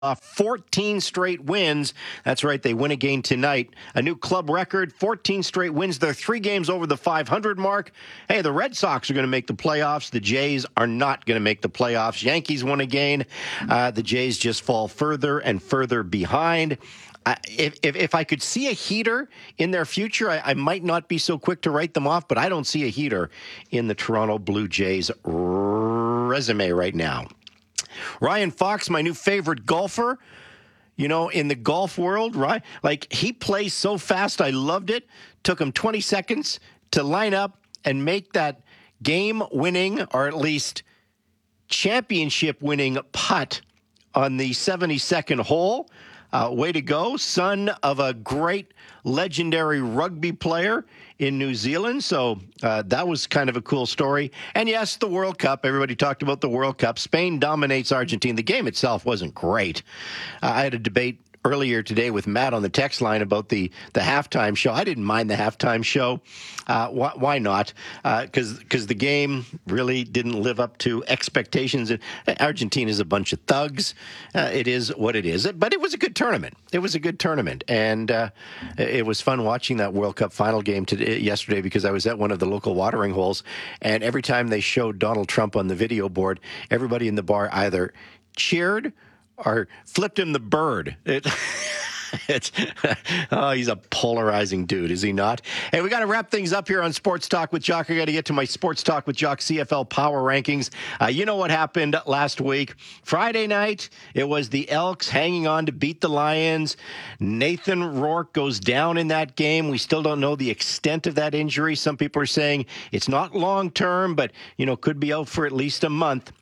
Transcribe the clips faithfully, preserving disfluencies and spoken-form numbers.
Uh, fourteen straight wins. That's right. They win again tonight. A new club record, fourteen straight wins. They're three games over the five hundred mark. Hey, the Red Sox are going to make the playoffs. The Jays are not going to make the playoffs. Yankees won again. Uh, the Jays just fall further and further behind. Uh, if, if if I could see a heater in their future, I, I might not be so quick to write them off, but I don't see a heater in the Toronto Blue Jays resume right now. Ryan Fox, my new favorite golfer, you know, in the golf world, right? Like, he plays so fast. I loved it. Took him twenty seconds to line up and make that game-winning, or at least championship-winning putt on the seventy-second hole. Uh, way to go. Son of a great legendary rugby player in New Zealand. So uh, that was kind of a cool story. And yes, the World Cup. Everybody talked about the World Cup. Spain dominates Argentina. The game itself wasn't great. Uh, I had a debate earlier today with Matt on the text line about the, the halftime show. I didn't mind the halftime show. Uh, why, why not? Because uh, because the game really didn't live up to expectations. And Argentina's a bunch of thugs. Uh, it is what it is. But it was a good tournament. It was a good tournament. And uh, it was fun watching that World Cup final game today, yesterday, because I was at one of the local watering holes. And every time they showed Donald Trump on the video board, everybody in the bar either cheered or flipped him the bird. It, it's, oh, he's a polarizing dude, is he not? Hey, we got to wrap things up here on Sports Talk with Jock. I got to get to my Sports Talk with Jock C F L Power Rankings. Uh, you know what happened last week? Friday night, it was the Elks hanging on to beat the Lions. Nathan Rourke goes down in that game. We still don't know the extent of that injury. Some people are saying it's not long-term, but, you know, could be out for at least a month.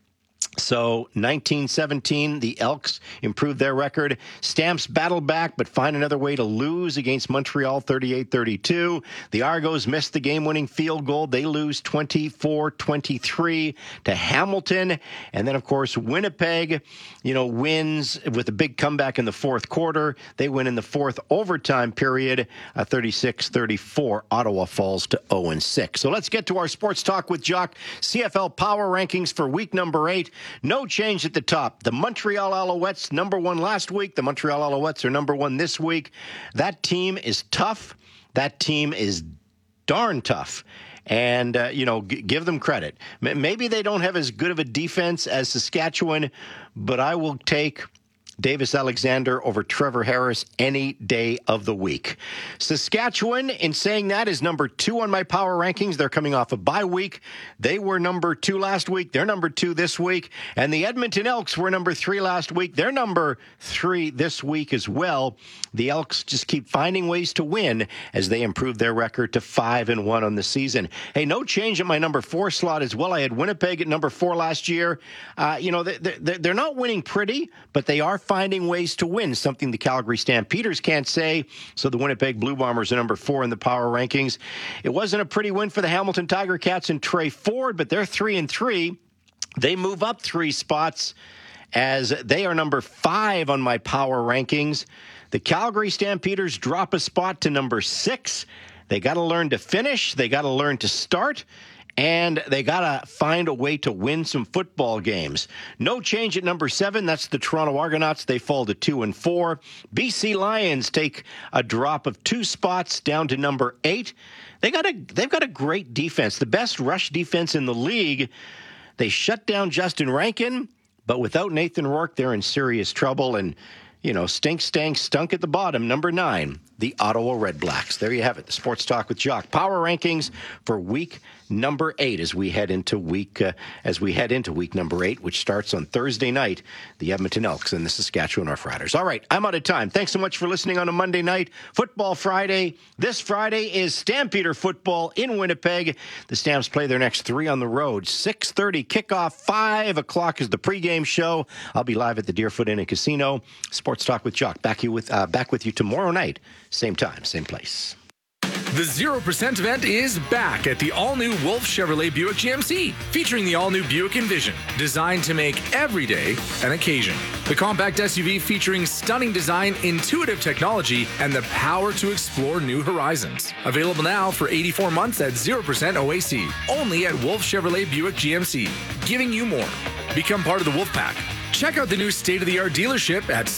So nineteen seventeen, the Elks improved their record. Stamps battled back, but find another way to lose against Montreal thirty-eight thirty-two. The Argos missed the game-winning field goal. They lose twenty-four twenty-three to Hamilton. And then, of course, Winnipeg, you know, wins with a big comeback in the fourth quarter. They win in the fourth overtime period, uh, thirty-six thirty-four. Ottawa falls to oh and six. So let's get to our Sports Talk with Jock C F L Power Rankings for week number eight. No change at the top. The Montreal Alouettes, number one last week. The Montreal Alouettes are number one this week. That team is tough. That team is darn tough. And, uh, you know, g- give them credit. M- maybe they don't have as good of a defense as Saskatchewan, but I will take Davis Alexander over Trevor Harris any day of the week. Saskatchewan, in saying that, is number two on my power rankings. They're coming off a bye week. They were number two last week. They're number two this week. And the Edmonton Elks were number three last week. They're number three this week as well. The Elks just keep finding ways to win as they improve their record to five and one on the season. Hey, no change at my number four slot as well. I had Winnipeg at number four last year. Uh, you know, they're, they're not winning pretty, but they are finding ways to win, something the Calgary Stampeders can't say. So the Winnipeg Blue Bombers are number four in the power rankings. It wasn't a pretty win for the Hamilton Tiger Cats and Trey Ford, but they're three and three. They move up three spots as they are number five on my power rankings. The Calgary Stampeders drop a spot to number six. They got to learn to finish. They got to learn to start. And they got to find a way to win some football games. No change at number seven. That's the Toronto Argonauts. They fall to two and four. B C Lions take a drop of two spots down to number eight. They got a, they've got a great defense, the best rush defense in the league. They shut down Justin Rankin, but without Nathan Rourke, they're in serious trouble. And, you know, stink, stank, stunk at the bottom. Number nine, the Ottawa Red Blacks. There you have it, the Sports Talk with Jock. Power rankings for week number eight as we head into week uh, as we head into week number eight, which starts on Thursday night. The Edmonton Elks and the Saskatchewan Roughriders. All right, I'm out of time. Thanks so much for listening on a Monday night. Football Friday. This Friday is Stampeder football in Winnipeg. The Stamps play their next three on the road. six thirty kickoff. five o'clock is the pregame show. I'll be live at the Deerfoot Inn and Casino. Sports Talk with Jock. Back you with uh, back with you tomorrow night. Same time, same place. The zero percent event is back at the all-new Wolf Chevrolet Buick G M C, featuring the all-new Buick Envision, designed to make every day an occasion. The compact S U V featuring stunning design, intuitive technology, and the power to explore new horizons. Available now for eighty-four months at zero percent O A C, only at Wolf Chevrolet Buick G M C, giving you more. Become part of the Wolf Pack. Check out the new state-of-the-art dealership at